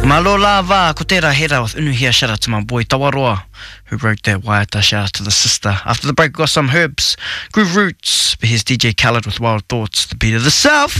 Malo lava, ko tērā hera with unu here. Shout out to my boy Tawaroa, who wrote that waiata. Shout out to the sister. After the break, we got some Herbs, Groove Roots, but here's DJ Khaled with Wild Thoughts, the beat of the South.